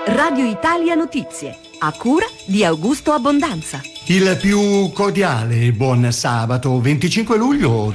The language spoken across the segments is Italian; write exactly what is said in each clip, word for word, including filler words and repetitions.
Radio Italia Notizie, a cura di Augusto Abbondanza. Il più cordiale buon sabato venticinque luglio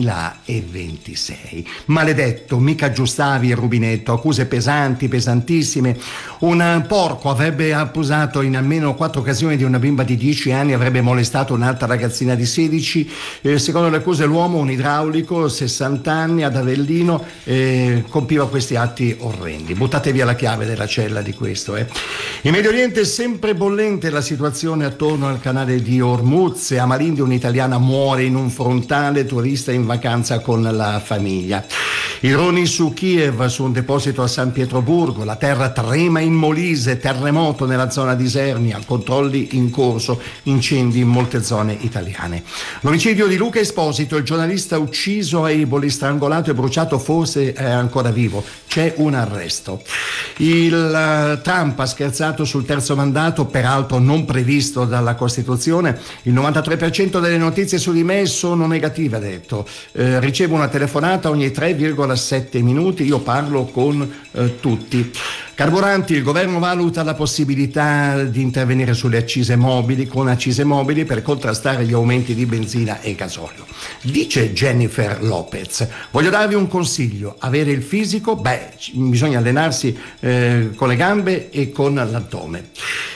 duemilaventisei. Maledetto, mica aggiustavi il rubinetto, accuse pesanti, pesantissime. Un porco avrebbe accusato in almeno quattro occasioni di una bimba di dieci anni, avrebbe molestato un'altra ragazzina di sedici. Eh, secondo le accuse l'uomo, un idraulico, sessanta anni, ad Avellino, eh, compiva questi atti orrendi. Buttate via la chiave della cella di questo. Eh. In Medio Oriente è sempre bollente la situazione attorno al canale di Hormuz. A Malindi un'italiana muore in un frontale, turista in vacanza con la famiglia. I droni su Kiev, su un deposito a San Pietroburgo, la terra trema in Molise, terremoto nella zona di Isernia, controlli in corso, incendi in molte zone italiane. L'omicidio di Luca Esposito, il giornalista ucciso a Eboli, strangolato e bruciato, forse è ancora vivo, c'è un arresto. Il uh, Trump ha scherzato sul terzo mandato, peraltro non previsto dalla Costituzione. Il novantatré per cento delle notizie su di me sono negative, ha detto. Eh, ricevo una telefonata ogni tre virgola sette minuti, io parlo con eh, tutti. Carburanti, il governo valuta la possibilità di intervenire sulle accise mobili, con accise mobili per contrastare gli aumenti di benzina e gasolio. Dice Jennifer Lopez: voglio darvi un consiglio, avere il fisico, beh, bisogna allenarsi eh, con le gambe e con l'addome.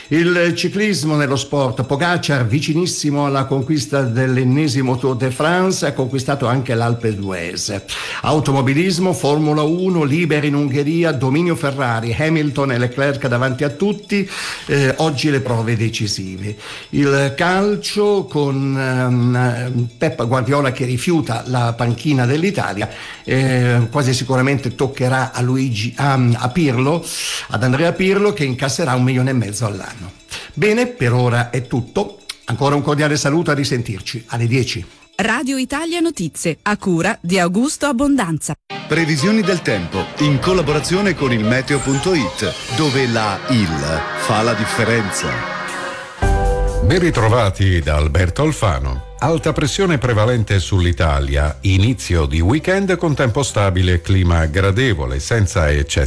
Il ciclismo nello sport, Pogacar vicinissimo alla conquista dell'ennesimo Tour de France, ha conquistato anche l'Alpe d'Huez. Automobilismo, Formula uno, liberi in Ungheria, dominio Ferrari, Hamilton e Leclerc davanti a tutti, eh, oggi le prove decisive. Il calcio con um, Pep Guardiola che rifiuta la panchina dell'Italia, eh, quasi sicuramente toccherà a Luigi a, a Pirlo, ad Andrea Pirlo, che incasserà un milione e mezzo all'anno. Bene, per ora è tutto. Ancora un cordiale saluto, a risentirci alle dieci. Radio Italia Notizie, a cura di Augusto Abbondanza. Previsioni del tempo in collaborazione con il meteo punto it, dove la I L fa la differenza. Ben ritrovati da Alberto Alfano. Alta pressione prevalente sull'Italia, inizio di weekend con tempo stabile e clima gradevole, senza eccessi